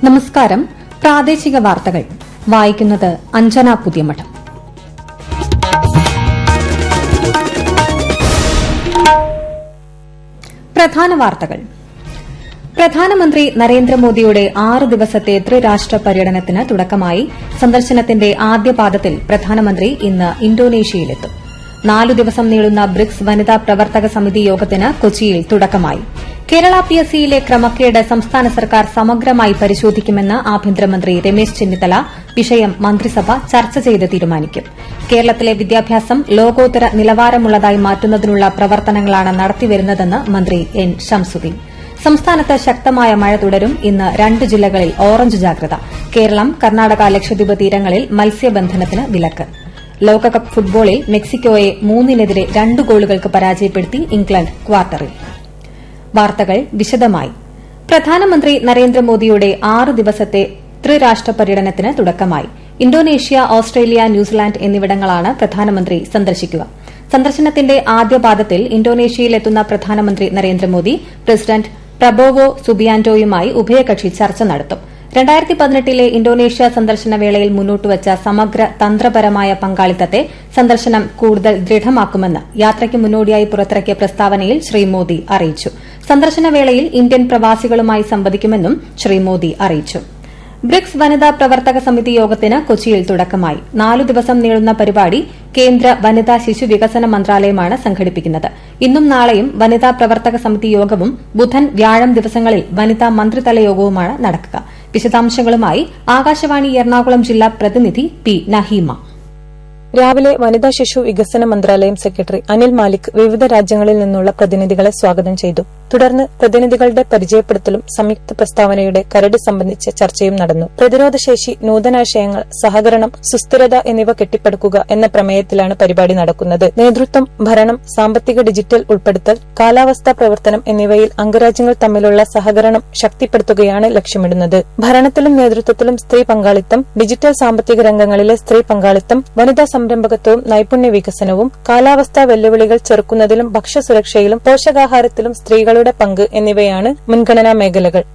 നമസ്കാരം. പ്രാദേശിക വാർത്തകൾ വായിക്കുന്നത് അഞ്ജന പുതിയമഠം. പ്രധാന വാർത്തകൾ. പ്രധാനമന്ത്രി നരേന്ദ്രമോദിയുടെ 6 ദിവസത്തെ ത്രിരാഷ്ട്ര പര്യടനത്തിന് തുടക്കമായി. സന്ദർശനത്തിന്റെ ആദ്യപാദത്തിൽ പ്രധാനമന്ത്രി ഇന്ന് ഇന്തോനേഷ്യയിലെത്തും. 4 ദിവസം നീളുന്ന ബ്രിക്സ് വനിതാ പ്രവർത്തക സമിതി യോഗത്തിന് കൊച്ചിയിൽ തുടക്കമായി. കേരള പിഎസ്സിയിലെ ക്രമക്കേട് സംസ്ഥാന സർക്കാർ സമഗ്രമായി പരിശോധിക്കുമെന്ന് ആഭ്യന്തരമന്ത്രി രമേശ് ചെന്നിത്തല. വിഷയം മന്ത്രിസഭ ചർച്ച ചെയ്ത് തീരുമാനിക്കും. കേരളത്തിലെ വിദ്യാഭ്യാസം ലോകോത്തര നിലവാരമുള്ളതായി മാറ്റുന്നതിനുള്ള പ്രവർത്തനങ്ങളാണ് നടത്തിവരുന്നതെന്ന് മന്ത്രി എൻ ശംസുദ്ദീൻ. സംസ്ഥാനത്ത് ശക്തമായ മഴ തുടരും. ഇന്ന് 2 ജില്ലകളിൽ ഓറഞ്ച് ജാഗ്രത. കേരളം, കർണാടക, ലക്ഷദ്വീപ് തീരങ്ങളിൽ മത്സ്യബന്ധനത്തിന് വിലക്ക്. ലോകകപ്പ് ഫുട്ബോളിൽ മെക്സിക്കോയെ 3-നെതിരെ 2 ഗോളുകൾക്ക് പരാജയപ്പെടുത്തി ഇംഗ്ലണ്ട് ക്വാർട്ടറിൽ. വാർത്തകൾ വിശദമായി. പ്രധാനമന്ത്രി നരേന്ദ്രമോദിയുടെ 6 ദിവസത്തെ ത്രിരാഷ്ട്ര പര്യടനത്തിന് തുടക്കമായി. ഇന്തോനേഷ്യ, ഓസ്ട്രേലിയ, ന്യൂസിലാന്റ് എന്നിവിടങ്ങളാണ് പ്രധാനമന്ത്രി സന്ദർശിക്കുക. സന്ദർശനത്തിന്റെ ആദ്യപാദത്തിൽ ഇന്തോനേഷ്യയിലെത്തുന്ന പ്രധാനമന്ത്രി നരേന്ദ്രമോദി പ്രസിഡന്റ് പ്രബോവോ സുബിയാന്റോയുമായി ഉഭയകക്ഷി ചർച്ച നടത്തും. 2018 ഇന്തോനേഷ്യ സന്ദർശന വേളയിൽ മുന്നോട്ടുവച്ച സമഗ്ര തന്ത്രപരമായ പങ്കാളിത്തത്തെ സന്ദർശനം കൂടുതൽ ദൃഢമാക്കുമെന്ന് യാത്രയ്ക്ക് മുന്നോടിയായി പുറത്തിറക്കിയ പ്രസ്താവനയിൽ ശ്രീ മോദി അറിയിച്ചു. സന്ദർശന വേളയിൽ ഇന്ത്യൻ പ്രവാസികളുമായി സംവദിക്കുമെന്നും ശ്രീ മോദി അറിയിച്ചു. ബ്രിക്സ് വനിതാ പ്രവർത്തക സമിതി യോഗത്തിന് കൊച്ചിയിൽ തുടക്കമായി. 4 ദിവസം നീളുന്ന പരിപാടി കേന്ദ്ര വനിതാ ശിശു വികസന മന്ത്രാലയമാണ് സംഘടിപ്പിക്കുന്നത്. ഇന്നും നാളെയും വനിതാ പ്രവർത്തക സമിതി യോഗവും ബുധൻ, വ്യാഴം ദിവസങ്ങളിൽ വനിതാ മന്ത്രിതല യോഗവുമാണ് നടക്കുക. വിശദാംശങ്ങളുമായി ആകാശവാണി എറണാകുളം ജില്ലാ പ്രതിനിധി പി നഹീമ. രാവിലെ വനിതാ ശിശു വികസന മന്ത്രാലയം സെക്രട്ടറി അനിൽ മാലിക് വിവിധ രാജ്യങ്ങളിൽ നിന്നുള്ള പ്രതിനിധികളെ സ്വാഗതം ചെയ്തു. തുടർന്ന് പ്രതിനിധികളുടെ പരിചയപ്പെടുത്തലും സംയുക്ത പ്രസ്താവനയുടെ കരട് സംബന്ധിച്ച ചർച്ചയും നടന്നു. പ്രതിരോധശേഷി, നൂതനാശയങ്ങൾ, സഹകരണം, സുസ്ഥിരത എന്നിവ കെട്ടിപ്പടുക്കുക എന്ന പ്രമേയത്തിലാണ് പരിപാടി നടക്കുന്നത്. നേതൃത്വം, ഭരണം, സാമ്പത്തിക ഡിജിറ്റൽ ഉൾപ്പെടുത്തൽ, കാലാവസ്ഥാ പ്രവർത്തനം എന്നിവയിൽ അംഗരാജ്യങ്ങൾ തമ്മിലുള്ള സഹകരണം ശക്തിപ്പെടുത്തുകയാണ് ലക്ഷ്യമിടുന്നത്. ഭരണത്തിലും നേതൃത്വത്തിലും സ്ത്രീ പങ്കാളിത്തം, ഡിജിറ്റൽ സാമ്പത്തിക രംഗങ്ങളിലെ സ്ത്രീ പങ്കാളിത്തം, വനിതാ സംരംഭകത്വവും നൈപുണ്യ വികസനവും, കാലാവസ്ഥാ വെല്ലുവിളികൾ ചെറുക്കുന്നതിലും ഭക്ഷ്യസുരക്ഷയിലും പോഷകാഹാരത്തിലും സ്ത്രീകളുടെ പങ്ക് എന്നിവയാണ് മുൻഗണനാ മേഖലകൾ.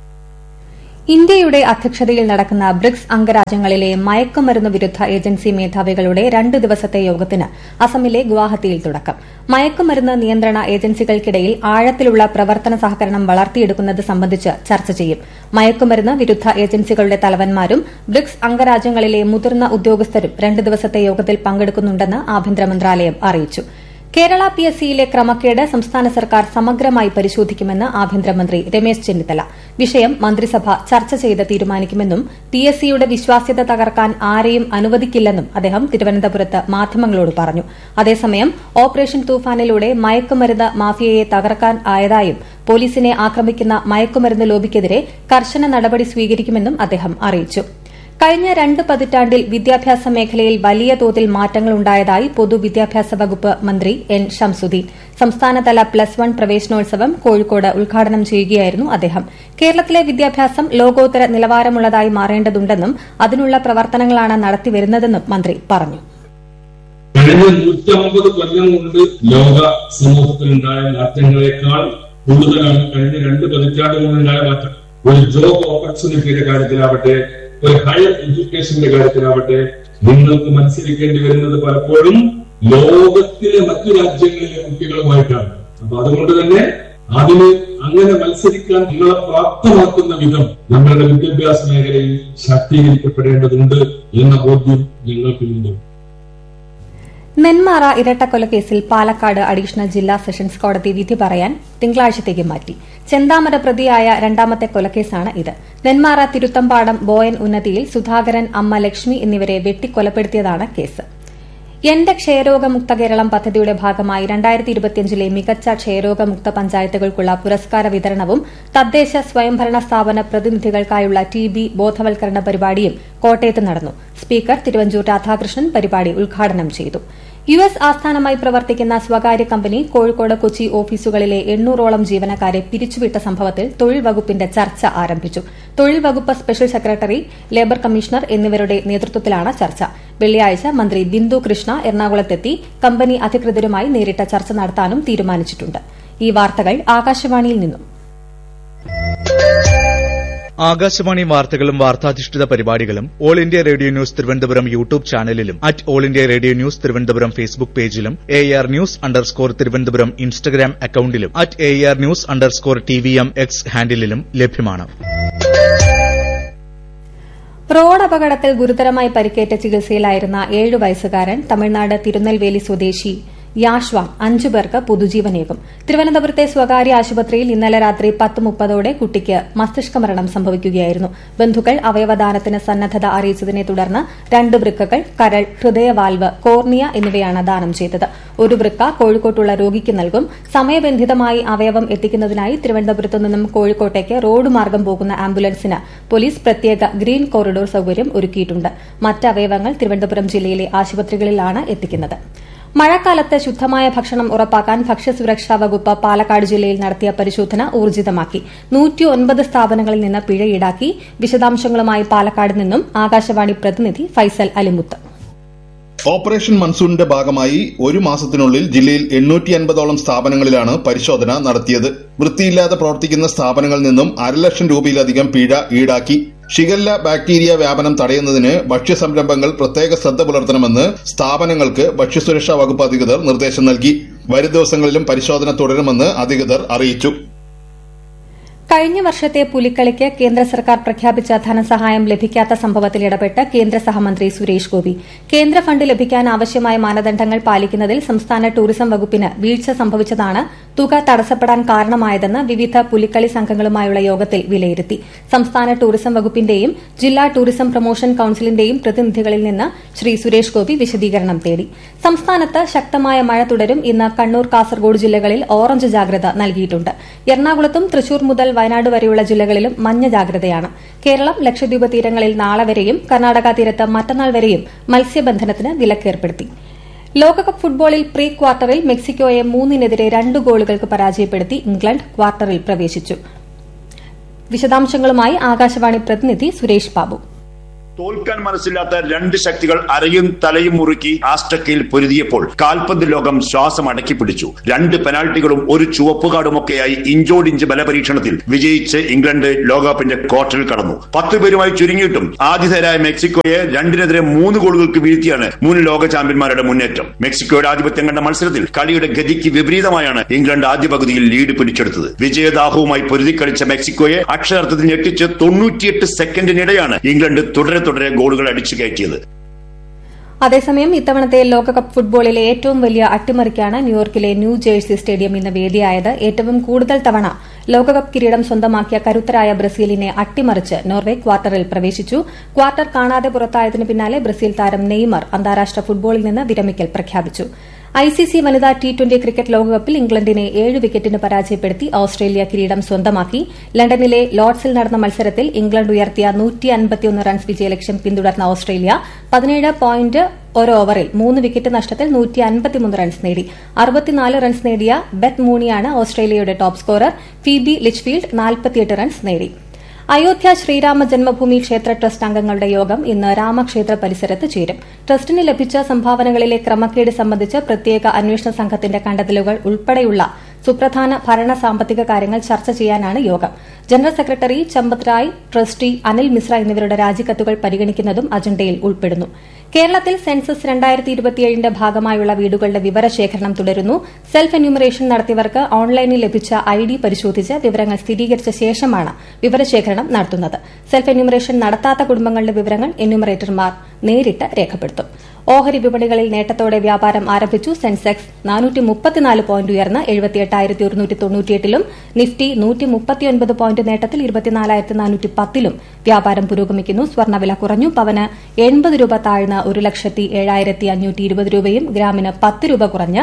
ഇന്ത്യയുടെ അധ്യക്ഷതയിൽ നടക്കുന്ന ബ്രിക്സ് അംഗരാജ്യങ്ങളിലെ മയക്കുമരുന്ന് വിരുദ്ധ ഏജൻസി മേധാവികളുടെ 2 ദിവസത്തെ യോഗത്തിന് അസമിലെ ഗുവാഹത്തിയിൽ തുടക്കം. മയക്കുമരുന്ന് നിയന്ത്രണ ഏജൻസികൾക്കിടയിൽ ആഴത്തിലുള്ള പ്രവർത്തന സഹകരണം വളർത്തിയെടുക്കുന്നത് സംബന്ധിച്ച് ചർച്ച ചെയ്യും. മയക്കുമരുന്ന് വിരുദ്ധ ഏജൻസികളുടെ തലവന്മാരും ബ്രിക്സ് അംഗരാജ്യങ്ങളിലെ മുതിർന്ന ഉദ്യോഗസ്ഥരും 2 ദിവസത്തെ യോഗത്തിൽ പങ്കെടുക്കുന്നുണ്ടെന്ന് ആഭ്യന്തര മന്ത്രാലയം അറിയിച്ചു. കേരള പിഎസ്സിയിലെ ക്രമക്കേട് സംസ്ഥാന സർക്കാർ സമഗ്രമായി പരിശോധിക്കുമെന്ന് ആഭ്യന്തരമന്ത്രി രമേശ് ചെന്നിത്തല. വിഷയം മന്ത്രിസഭ ചർച്ച ചെയ്ത് തീരുമാനിക്കുമെന്നും പിഎസ്സിയുടെ വിശ്വാസ്യത തകർക്കാൻ ആരെയും അനുവദിക്കില്ലെന്നും അദ്ദേഹം തിരുവനന്തപുരത്ത് മാധ്യമങ്ങളോട് പറഞ്ഞു. അതേസമയം ഓപ്പറേഷൻ തൂഫാനിലൂടെ മയക്കുമരുന്ന് മാഫിയയെ തകർക്കാൻ ആയതായും പോലീസിനെ ആക്രമിക്കുന്ന മയക്കുമരുന്ന് ലോബിക്കെതിരെ കർശന നടപടി സ്വീകരിക്കുമെന്നും അദ്ദേഹം അറിയിച്ചു. കഴിഞ്ഞ 2 പതിറ്റാണ്ടിൽ വിദ്യാഭ്യാസ മേഖലയിൽ വലിയ തോതിൽ മാറ്റങ്ങളുണ്ടായതായി പൊതുവിദ്യാഭ്യാസ വകുപ്പ് മന്ത്രി എൻ ശംസുദ്ദീൻ. സംസ്ഥാനതല +1 പ്രവേശനോത്സവം കോഴിക്കോട് ഉദ്ഘാടനം ചെയ്യുകയായിരുന്നു അദ്ദേഹം. കേരളത്തിലെ വിദ്യാഭ്യാസം ലോകോത്തര നിലവാരമുള്ളതായി മാറേണ്ടതുണ്ടെന്നും അതിനുള്ള പ്രവർത്തനങ്ങളാണ് നടത്തിവരുന്നതെന്നും മന്ത്രി പറഞ്ഞു. കഴിഞ്ഞ 150 കൊല്ലം കൊണ്ട് ലോക സമൂഹത്തിലുണ്ടായ മാറ്റങ്ങളെക്കാൾ കൂടുതലാണ് കഴിഞ്ഞ 2 പതിറ്റാണ്ടുകൊണ്ടുണ്ടായ മാറ്റം. ഒരു ജോബ് ഓപ്പർച്യൂണിറ്റിയുടെ കാര്യത്തിലാവട്ടെ, ഒരു ഹയർ എഡ്യൂക്കേഷന്റെ കാര്യത്തിലാവട്ടെ, നിങ്ങൾക്ക് മത്സരിക്കേണ്ടി വരുന്നത് പലപ്പോഴും ലോകത്തിലെ മറ്റു രാജ്യങ്ങളിലെ കുട്ടികളുമായിട്ടാണ്. അപ്പൊ അതുകൊണ്ട് തന്നെ അങ്ങനെ മത്സരിക്കാൻ നിങ്ങളെ പ്രാപ്തമാക്കുന്ന വിധം നമ്മളുടെ വിദ്യാഭ്യാസ മേഖലയിൽ ശാക്തീകരിക്കപ്പെടേണ്ടതുണ്ട് എന്ന ബോധ്യം ഞങ്ങൾക്കുണ്ട്. നെന്മാറ ഇരട്ടക്കൊലക്കേസിൽ പാലക്കാട് അഡീഷണൽ ജില്ലാ സെഷൻസ് കോടതി വിധി പറയാൻ തിങ്കളാഴ്ചത്തേക്ക് മാറ്റി. ചെന്താമര പ്രതിയായ 2ാമത്തെ കൊലക്കേസാണ് ഇത്. നെന്മാറ തിരുത്തമ്പാടം ബോയൻ ഉന്നതിയിൽ സുധാകരൻ, അമ്മ ലക്ഷ്മി എന്നിവരെ വെട്ടിക്കൊലപ്പെടുത്തിയതാണ് കേസ്. എന്റെ ക്ഷയരോഗമുക്ത കേരളം പദ്ധതിയുടെ ഭാഗമായി 2025 മികച്ച ക്ഷയരോഗമുക്ത പഞ്ചായത്തുകൾക്കുള്ള പുരസ്കാര വിതരണവും തദ്ദേശ സ്വയംഭരണ സ്ഥാപന പ്രതിനിധികൾക്കായുള്ള TB ബോധവൽക്കരണ പരിപാടിയും കോട്ടയത്ത് നടന്നു. സ്പീക്കർ തിരുവഞ്ചൂർ രാധാകൃഷ്ണൻ പരിപാടി ഉദ്ഘാടനം ചെയ്തു. US ആസ്ഥാനമായി പ്രവർത്തിക്കുന്ന സ്വകാര്യ കമ്പനി കോഴിക്കോട്, കൊച്ചി ഓഫീസുകളിലെ 800ഓളം ജീവനക്കാരെ പിരിച്ചുവിട്ട സംഭവത്തിൽ തൊഴിൽ വകുപ്പിന്റെ ചർച്ച ആരംഭിച്ചു. തൊഴിൽ വകുപ്പ് സ്പെഷ്യൽ സെക്രട്ടറി, ലേബർ കമ്മീഷണർ എന്നിവരുടെ നേതൃത്വത്തിലാണ് ചർച്ച. വെള്ളിയാഴ്ച മന്ത്രി ബിന്ദു കൃഷ്ണ എറണാകുളത്തെത്തി കമ്പനി അധികൃതരുമായി നേരിട്ട ചർച്ച നടത്താനും തീരുമാനിച്ചിട്ടുണ്ട്. ഈ വാർത്തകൾ ആകാശവാണിയിൽ നിന്നും. ആകാശവാണി വാർത്തകളും വാർത്താധിഷ്ഠിത പരിപാടികളും all India radio news Thiruvananthapuram YouTube ചാനലിലും @all India radio news Thiruvananthapuram Facebook പേജിലും AR News_ തിരുവനന്തപുരം ഇൻസ്റ്റഗ്രാം അക്കൌണ്ടിലും @AR News_TVM X ഹാൻഡിലും ലഭ്യമാണ്. റോഡ് അപകടത്തിൽ ഗുരുതരമായി പരിക്കേറ്റ ചികിത്സയിലായിരുന്ന 7 വയസ്സുകാരൻ തമിഴ്നാട് തിരുനെൽവേലി സ്വദേശി യാഷ്വാൻ 5 പേർക്ക് പുതുജീവനേകും. തിരുവനന്തപുരത്തെ സ്വകാര്യ ആശുപത്രിയിൽ ഇന്നലെ രാത്രി 10:30 കുട്ടിക്ക് മസ്തിഷ്കമരണം സംഭവിക്കുകയായിരുന്നു. ബന്ധുക്കൾ അവയവദാനത്തിന് സന്നദ്ധത അറിയിച്ചതിനെ തുടർന്ന് 2 വൃക്കകൾ, കരൾ, ഹൃദയവാൽവ്, കോർണിയ എന്നിവയാണ് ദാനം ചെയ്തത്. ഒരു വൃക്ക കോഴിക്കോട്ടുള്ള രോഗിക്ക് നൽകും. സമയബന്ധിതമായി അവയവം എത്തിക്കുന്നതിനായി തിരുവനന്തപുരത്തു നിന്നും കോഴിക്കോട്ടേക്ക് റോഡ് മാർഗം പോകുന്ന ആംബുലൻസിന് പോലീസ് പ്രത്യേക ഗ്രീൻ കോറിഡോർ സൌകര്യം ഒരുക്കിയിട്ടുണ്ട്. മറ്റ് അവയവങ്ങൾ തിരുവനന്തപുരം ജില്ലയിലെ ആശുപത്രികളിലാണ് എത്തിക്കുന്നത്. മഴക്കാലത്ത് ശുദ്ധമായ ഭക്ഷണം ഉറപ്പാക്കാൻ ഭക്ഷ്യസുരക്ഷാ വകുപ്പ് പാലക്കാട് ജില്ലയിൽ നടത്തിയ പരിശോധന ഊർജിതമാക്കി. 109 സ്ഥാപനങ്ങളിൽ നിന്ന് പിഴ ഈടാക്കി. വിശദാംശങ്ങളുമായി പാലക്കാട് നിന്നും ആകാശവാണി പ്രതിനിധി ഫൈസൽ അലിമുത്ത്. ഓപ്പറേഷൻ മൺസൂണിന്റെ ഭാഗമായി ഒരു മാസത്തിനുള്ളിൽ ജില്ലയിൽ 850ഓളം സ്ഥാപനങ്ങളിലാണ് പരിശോധന നടത്തിയത്. വൃത്തിയില്ലാതെ പ്രവർത്തിക്കുന്ന സ്ഥാപനങ്ങളിൽ നിന്നും 1.5 ലക്ഷം രൂപയിലധികം പിഴ ഈടാക്കി. ഷിഗല്ല ബാക്ടീരിയ വ്യാപനം തടയുന്നതിന് ഭക്ഷ്യസംരംഭങ്ങൾ പ്രത്യേക ശ്രദ്ധ പുലർത്തണമെന്ന് സ്ഥാപനങ്ങൾക്ക് ഭക്ഷ്യസുരക്ഷാ വകുപ്പ് അധികൃതർ നിർദ്ദേശം നൽകി. വരും ദിവസങ്ങളിലും പരിശോധന തുടരുമെന്ന് അധികൃതർ അറിയിച്ചു. കഴിഞ്ഞ വർഷത്തെ പുലിക്കളിക്ക് കേന്ദ്ര സർക്കാർ പ്രഖ്യാപിച്ച ധനസഹായം ലഭിക്കാത്ത സംഭവത്തിൽ ഇടപെട്ട് കേന്ദ്ര സഹമന്ത്രി സുരേഷ് ഗോപി. കേന്ദ്ര ഫണ്ട് ലഭിക്കാൻ ആവശ്യമായ മാനദണ്ഡങ്ങൾ പാലിക്കുന്നതിൽ സംസ്ഥാന ടൂറിസം വകുപ്പിന് വീഴ്ച സംഭവിച്ചതാണ് തുക തടസ്സപ്പെടാൻ കാരണമായതെന്ന് വിവിധ പുലിക്കളി സംഘങ്ങളുമായുള്ള യോഗത്തിൽ വിലയിരുത്തി. സംസ്ഥാന ടൂറിസം വകുപ്പിന്റെയും ജില്ലാ ടൂറിസം പ്രൊമോഷൻ കൌൺസിലിന്റെയും പ്രതിനിധികളിൽ നിന്ന് ശ്രീ സുരേഷ് ഗോപി വിശദീകരണം തേടി. സംസ്ഥാനത്ത് ശക്തമായ മഴ തുടരും. ഇന്ന് കണ്ണൂർ, കാസർഗോഡ് ജില്ലകളിൽ ഓറഞ്ച് ജാഗ്രത നൽകിയിട്ടുണ്ട്. എറണാകുളത്തും തൃശൂർ മുതൽ വയനാട് വരെയുള്ള ജില്ലകളിലും മഞ്ഞ ജാഗ്രതയാണ്. കേരളം, ലക്ഷദ്വീപ് തീരങ്ങളിൽ നാളെ വരെയും കർണാടക തീരത്ത് മറ്റന്നാൾ വരെയും മത്സ്യബന്ധനത്തിന് വിലക്കേർപ്പെടുത്തി. ലോകകപ്പ് ഫുട്ബോളിൽ പ്രീ ക്വാർട്ടറിൽ മെക്സിക്കോയെ 3-നെതിരെ 2 ഗോളുകൾക്ക് പരാജയപ്പെടുത്തി ഇംഗ്ലണ്ട് ക്വാർട്ടറിൽ പ്രവേശിച്ചു. വിശദാംശങ്ങളുമായി ആകാശവാണി പ്രതിനിധി സുരേഷ് ബാബു. തോൽക്കാൻ മനസ്സില്ലാത്ത 2 ശക്തികൾ അരയും തലയും മുറുക്കി ആസ്റ്റക്കയിൽ പൊരുതിയപ്പോൾ കാൽപന്ത് ലോകം ശ്വാസം അടക്കി പിടിച്ചു. 2 പെനാൽറ്റികളും ഒരു ചുവപ്പുകാർഡുമൊക്കെയായി ഇഞ്ചോടിഞ്ച് ബലപരീക്ഷണത്തിൽ വിജയിച്ച് ഇംഗ്ലണ്ട് ലോകകപ്പിന്റെ ക്വാർട്ടറിൽ കടന്നു. 10 പേരുമായി ചുരുങ്ങിയിട്ടും ആതിഥേയരായ മെക്സിക്കോയെ 2-നെതിരെ 3 ഗോളുകൾക്ക് വീഴ്ത്തിയാണ് മുൻ ലോക ചാമ്പ്യന്മാരുടെ മുന്നേറ്റം. മെക്സിക്കോയുടെ ആധിപത്യം കണ്ട മത്സരത്തിൽ കളിയുടെ ഗതിക്ക് വിപരീതമായാണ് ഇംഗ്ലണ്ട് ആദ്യ പകുതിയിൽ ലീഡ് പിടിച്ചെടുത്തത്. വിജയദാഹവുമായി പൊരുതിക്കളിച്ച മെക്സിക്കോയെ അക്ഷരാർത്ഥത്തിൽ ഞെട്ടിച്ച് 98 സെക്കൻഡിനിടെയാണ് ഇംഗ്ലണ്ട് തുടരെ ഗോളുകൾ അടിച്ചു കയറ്റിയത്. അതേസമയം ഇത്തവണത്തെ ലോകകപ്പ് ഫുട്ബോളിലെ ഏറ്റവും വലിയ അട്ടിമറിക്കാണ് ന്യൂയോർക്കിലെ ന്യൂ ജേഴ്സി സ്റ്റേഡിയം ഇന്ന് വേദിയായത്. ഏറ്റവും കൂടുതൽ തവണ ലോകകപ്പ് കിരീടം സ്വന്തമാക്കിയ കരുത്തരായ ബ്രസീലിനെ അട്ടിമറിച്ച് നോർവെ ക്വാർട്ടറിൽ പ്രവേശിച്ചു. ക്വാർട്ടർ കാണാതെ പുറത്തായതിനു പിന്നാലെ ബ്രസീൽ താരം നെയ്മർ അന്താരാഷ്ട്ര ഫുട്ബോളിൽ നിന്ന് വിരമിക്കൽ പ്രഖ്യാപിച്ചു. ICC വനിതാ T20 ക്രിക്കറ്റ് ലോകകപ്പിൽ ഇംഗ്ലണ്ടിനെ 7 വിക്കറ്റിന് പരാജയപ്പെടുത്തി ഓസ്ട്രേലിയ കിരീടം സ്വന്തമാക്കി. ലണ്ടനിലെ ലോർഡ്സിൽ നടന്ന മത്സരത്തിൽ ഇംഗ്ലണ്ട് ഉയർത്തിയ 151 റൺസ് വിജയലക്ഷ്യം പിന്തുടർന്ന ഓസ്ട്രേലിയ 17 പോയിന്റ് ഒരു ഓവറിൽ 3 വിക്കറ്റ് നഷ്ടത്തിൽ 153 റൺസ് നേടി. 64 റൺസ് നേടിയ ബെത്ത് മൂണിയാണ് ഓസ്ട്രേലിയയുടെ top scorer. Phoebe Lichfield 48 runs നേടി. അയോധ്യ ശ്രീരാമ ജന്മഭൂമി ക്ഷേത്ര ട്രസ്റ്റ് അംഗങ്ങളുടെ യോഗം ഇന്ന് രാമക്ഷേത്ര പരിസരത്ത് ചേരും. ട്രസ്റ്റിന് ലഭിച്ച സംഭാവനകളിലെ ക്രമക്കേട് സംബന്ധിച്ച് പ്രത്യേക അന്വേഷണ സംഘത്തിന്റെ കണ്ടെത്തലുകൾ ഉൾപ്പെടെയുള്ള സുപ്രധാന ഭരണ സാമ്പത്തിക കാര്യങ്ങൾ ചർച്ച ചെയ്യാനാണ് യോഗം. General secretary Champat Rai, trustee Anil Mishra എന്നിവരുടെ രാജിക്കത്തുകൾ പരിഗണിക്കുന്നതും അജണ്ടയിൽ ഉൾപ്പെടുന്നു. കേരളത്തിൽ സെൻസസ് 2027ന്റെ ഭാഗമായുള്ള വീടുകളുടെ വിവരശേഖരണം തുടരുന്നു. സെൽഫ് എന്യൂമറേഷൻ നടത്തിയവർക്ക് ഓൺലൈനിൽ ലഭിച്ച ID പരിശോധിച്ച് വിവരങ്ങൾ സ്ഥിരീകരിച്ച ശേഷമാണ് വിവരശേഖരണം നടത്തുന്നത്. സെൽഫ് എന്യൂമറേഷൻ നടത്താത്ത കുടുംബങ്ങളുടെ വിവരങ്ങൾ എന്യൂമറേറ്റർമാർ നേരിട്ട് രേഖപ്പെടുത്തും. ഓഹരി വിപണികളിൽ നേട്ടത്തോടെ വ്യാപാരം ആരംഭിച്ചു. സെൻസെക്സ് 434 പോയിന്റ് ഉയർന്ന് 78,198ലും നിഫ്റ്റി 139 പോയിന്റ് നേട്ടത്തിൽ 24,410ലും വ്യാപാരം പുരോഗമിക്കുന്നു. സ്വർണ്ണവില കുറഞ്ഞു. പവന് 80 രൂപ താഴ്ന്ന് 1,07,520 രൂപയും ഗ്രാമിന് 10 രൂപ കുറഞ്ഞ്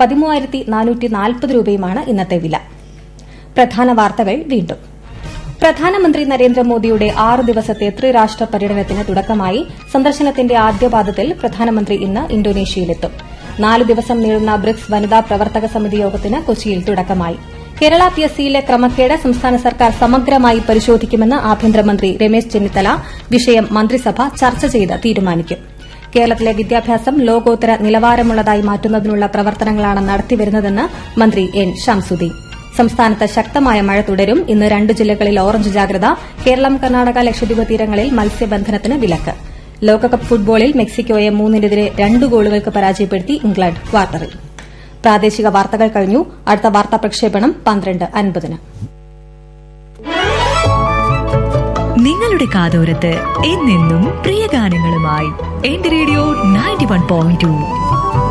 13,440 രൂപയുമാണ് ഇന്നത്തെ വില. പ്രധാന വാർത്തകൾ വീണ്ടും. പ്രധാനമന്ത്രി നരേന്ദ്രമോദിയുടെ 6 ദിവസത്തെ ത്രിരാഷ്ട്ര പര്യടനത്തിന് തുടക്കമായി. സന്ദർശനത്തിന്റെ ആദ്യപാദത്തിൽ പ്രധാനമന്ത്രി ഇന്ന് ഇന്തോനേഷ്യയിലെത്തും. 4 ദിവസം നീളുന്ന ബ്രിക്സ് വനിതാ പ്രവർത്തക സമിതി യോഗത്തിന് കൊച്ചിയിൽ തുടക്കമായി. കേരള PSCയിലെ ക്രമക്കേട് സംസ്ഥാന സർക്കാർ സമഗ്രമായി പരിശോധിക്കുമെന്ന് ആഭ്യന്തരമന്ത്രി രമേശ് ചെന്നിത്തല. വിഷയം മന്ത്രിസഭ ചർച്ച ചെയ്ത് തീരുമാനിക്കും. കേരളത്തിലെ വിദ്യാഭ്യാസം ലോകോത്തര നിലവാരമുള്ളതായി മാറ്റുന്നതിനുള്ള പ്രവർത്തനങ്ങളാണ് നടത്തിവരുന്നതെന്ന് മന്ത്രി N. ഷംസുദ്ദീൻ. സംസ്ഥാനത്ത് ശക്തമായ മഴ തുടരും. ഇന്ന് 2 ജില്ലകളിൽ ഓറഞ്ച് ജാഗ്രത. കേരളം, കർണാടക, ലക്ഷദ്വീപ് തീരങ്ങളിൽ മത്സ്യബന്ധനത്തിന് വിലക്ക്. ലോകകപ്പ് ഫുട്ബോളിൽ മെക്സിക്കോയെ 3-നെതിരെ 2 ഗോളുകൾക്ക് പരാജയപ്പെടുത്തി ഇംഗ്ലണ്ട് ക്വാർട്ടറിൽ. പ്രാദേശിക വാർത്തകൾ കഴിഞ്ഞു. അടുത്ത വാർത്താ പ്രക്ഷേപണം 12:50. നിങ്ങളുടെ കാതോരത്ത് എന്നെന്നും പ്രിയ ഗാനങ്ങളുമായി എന്റെ റേഡിയോ 91.2.